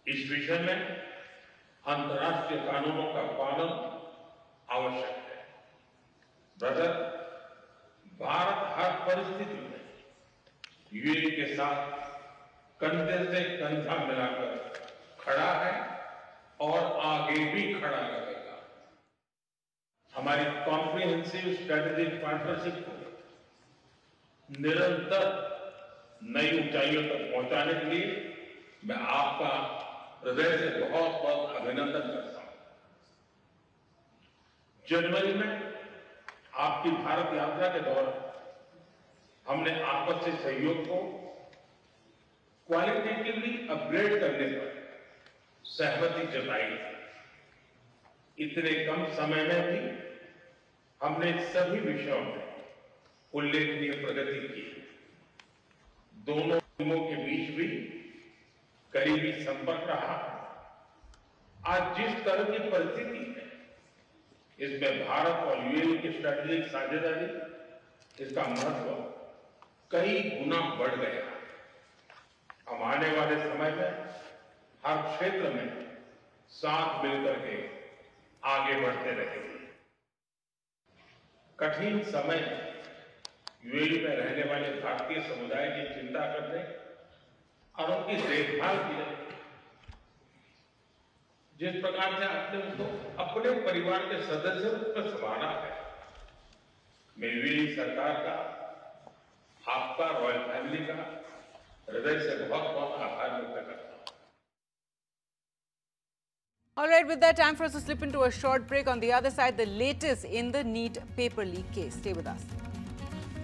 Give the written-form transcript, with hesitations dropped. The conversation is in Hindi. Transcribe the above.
इस विषय में अंतर्राष्ट्रीय कानूनों का पालन आवश्यक है। ब्रदर, भारत हर परिस्थिति में यूएई के साथ कंधे से कंधा मिलाकर खड़ा है और आगे भी खड़ा रहेगा। हमारी कॉम्प्रिहेंसिव स्ट्रेटेजिक पार्टनरशिप को निरंतर नई ऊंचाइयों तक पहुंचाने के लिए मैं आपका हृदय से बहुत बहुत अभिनंदन करता हूं। जनवरी में आपकी भारत यात्रा के दौरान हमने आपसी सहयोग को क्वालिटेटिवली अपग्रेड करने पर सहमति जताई। इतने कम समय में भी हमने सभी विषयों में उल्लेखनीय प्रगति की। दोनों टीमों के बीच भी करीबी संपर्क रहा। आज जिस तरह की परिस्थिति है, इसमें भारत और यूएई की स्ट्रेटेजिक साझेदारी, इसका महत्व कई गुना बढ़ गया। हम आने वाले समय में हर क्षेत्र में साथ मिलकर के आगे बढ़ते रहेंगे। कठिन समय में यूएई में रहने वाले भारतीय समुदाय की चिंता करने और उनकी देखभाल की, जिस प्रकार से आपने उनको अपने परिवार के सदस्य रूप में संभाला है, मैं यूएई सरकार का, आपका, रॉयल फैमिली का हृदय से बहुत बहुत आभार व्यक्त करता हूं। All right, with that, time for us to slip into a short break. On the other side, the latest in the NEET paper leak case. Stay with us.